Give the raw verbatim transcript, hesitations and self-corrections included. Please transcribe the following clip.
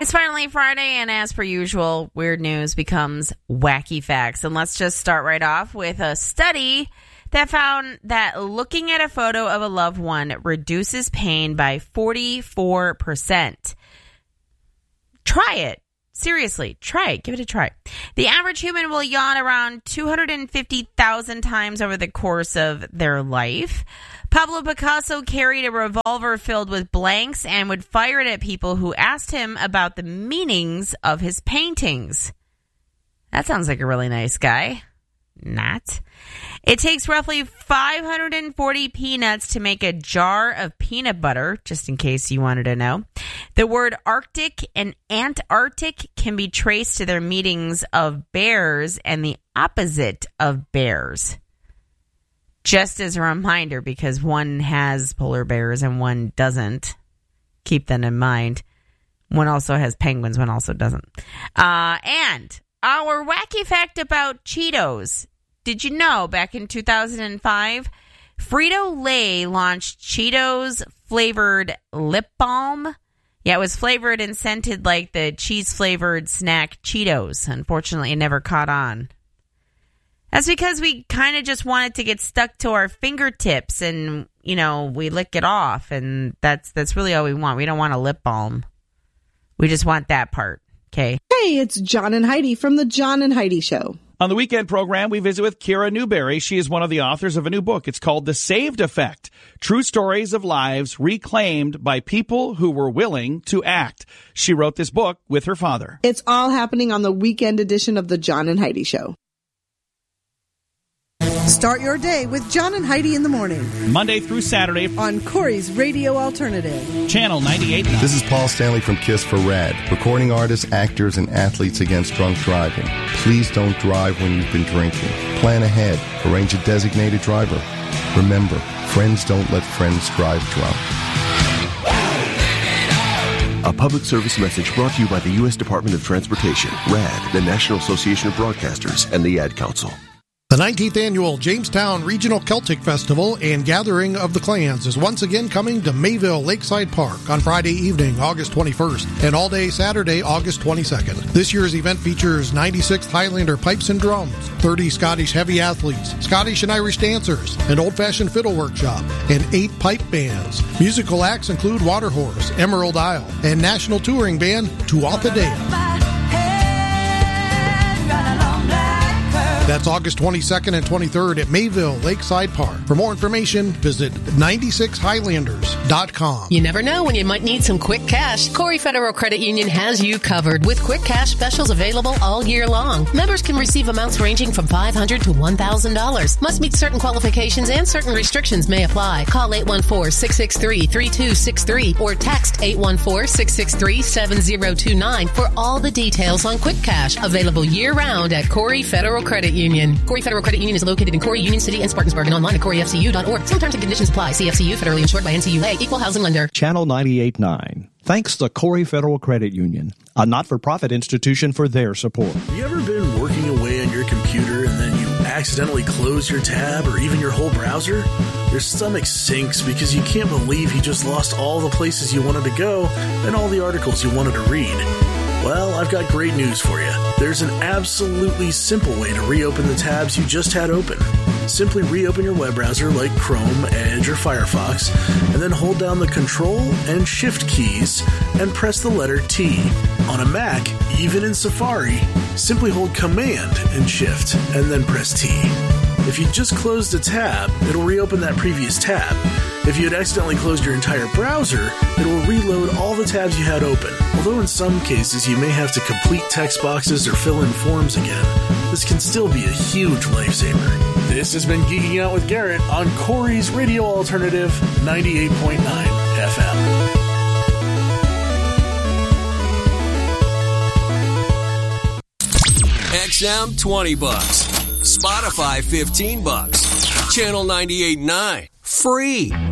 It's finally Friday, and as per usual, weird news becomes wacky facts. And let's just start right off with a study that found that looking at a photo of a loved one reduces pain by forty-four percent. Try it. Seriously, try it. Give it a try. The average human will yawn around two hundred fifty thousand times over the course of their life. Pablo Picasso carried a revolver filled with blanks and would fire it at people who asked him about the meanings of his paintings. That sounds like a really nice guy. Not. It takes roughly five hundred forty peanuts to make a jar of peanut butter, just in case you wanted to know. The word Arctic and Antarctic can be traced to their meetings of bears and the opposite of bears. Just as a reminder, because one has polar bears and one doesn't. Keep that in mind. One also has penguins, one also doesn't. Uh, and our wacky fact about Cheetos. Did you know back in two thousand five, Frito-Lay launched Cheetos flavored lip balm? Yeah, it was flavored and scented like the cheese-flavored snack Cheetos. Unfortunately, it never caught on. That's because we kind of just want it to get stuck to our fingertips and, you know, we lick it off. And that's that's really all we want. We don't want a lip balm. We just want that part. Okay. Hey, it's John and Heidi from the John and Heidi Show. On the weekend program, we visit with Kira Newberry. She is one of the authors of a new book. It's called The Saved Effect, True Stories of Lives Reclaimed by People Who Were Willing to Act. She wrote this book with her father. It's all happening on the weekend edition of the John and Heidi Show. Start your day with John and Heidi in the morning. Monday through Saturday. On Corey's Radio Alternative. Channel ninety-eight point nine. This is Paul Stanley from KISS for RAD. Recording artists, actors, and athletes against drunk driving. Please don't drive when you've been drinking. Plan ahead. Arrange a designated driver. Remember, friends don't let friends drive drunk. A public service message brought to you by the U S Department of Transportation, RAD, the National Association of Broadcasters, and the Ad Council. The nineteenth Annual Jamestown Regional Celtic Festival and Gathering of the Clans is once again coming to Mayville Lakeside Park on Friday evening, August twenty-first, and all day Saturday, August twenty-second. This year's event features ninety-sixth Highlander Pipes and Drums, thirty Scottish Heavy Athletes, Scottish and Irish Dancers, an old-fashioned fiddle workshop, and eight pipe bands. Musical acts include Waterhorse, Emerald Isle, and National Touring Band Tuatha Dea. That's August twenty-second and twenty-third at Mayville Lakeside Park. For more information, visit ninety-six highlanders dot com. You never know when you might need some quick cash. Corey Federal Credit Union has you covered with quick cash specials available all year long. Members can receive amounts ranging from five hundred dollars to one thousand dollars. Must meet certain qualifications and certain restrictions may apply. Call eight one four, six six three, three two six three or text eight one four, six six three, seven zero two nine for all the details on quick cash. Available year-round at Corey Federal Credit Union. Corey Federal Credit Union is located in Corey, Union City, and Spartansburg, and online at corey f c u dot org. Some terms and conditions apply. C F C U, federally insured by N C U A, equal housing lender. Channel ninety-eight point nine. Thanks to Corey Federal Credit Union, a not-for-profit institution, for their support. You ever been working away on your computer and then you accidentally close your tab or even your whole browser? Your stomach sinks because you can't believe you just lost all the places you wanted to go and all the articles you wanted to read. Well, I've got great news for you. There's an absolutely simple way to reopen the tabs you just had open. Simply reopen your web browser like Chrome, Edge, or Firefox, and then hold down the Control and Shift keys and press the letter T. On a Mac, even in Safari, simply hold Command and Shift and then press T. If you just closed a tab, it'll reopen that previous tab. If you had accidentally closed your entire browser, it will reload all the tabs you had open. Although in some cases you may have to complete text boxes or fill in forms again, this can still be a huge lifesaver. This has been Geeking Out with Garrett on Corey's Radio Alternative ninety-eight point nine F M. X M twenty bucks. Spotify fifteen bucks. Channel ninety-eight point nine free.